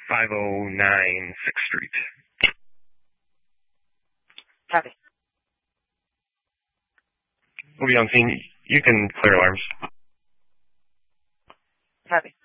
509 6th Street. Copy. We'll be on scene. You can clear alarms. Copy.